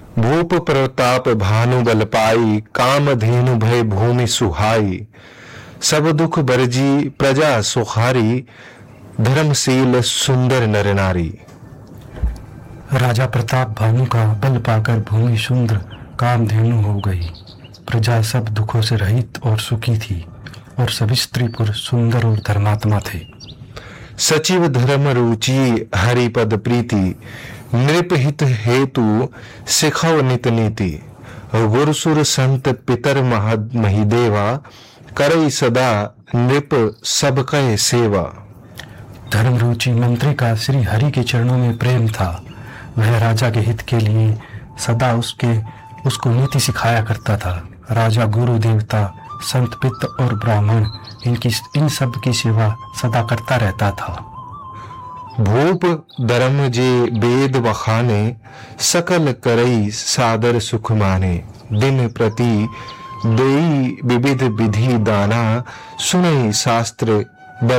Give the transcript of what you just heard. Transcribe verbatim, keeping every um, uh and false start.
भूप प्रताप भानु बल पाई, काम धेनु भय भूमि सुहाई। सब दुख बरजी प्रजा सुखारी, धर्मशील सुंदर नर नारी। राजा प्रताप भानु का बल पाकर भूमि सुंदर कामधेनु हो गई। प्रजा सब दुखों से रहित और सुखी थी और सभी स्त्री पुरुष सुंदर और धर्मात्मा थे। सचिव धर्म रुचि हरिपद प्रीति, नृप हित हेतु सिखव नित नीति। गुरुसुर संत पितर महद महिदेवा, करई सदा नृप सब कहे सेवा। धर्म रुचि मंत्री का श्री हरि के चरणों में प्रेम था। वह राजा के हित के लिए सदा उसके उसको नीति सिखाया करता था। राजा गुरु देवता संत पित और ब्राह्मण इनकी इन सब की सेवा सदा करता रहता था। भूप धर्म जे वेद बखाने, सकल करई सादर सुख माने। दिन प्रति देई विविध विधि दाना, सुनई शास्त्र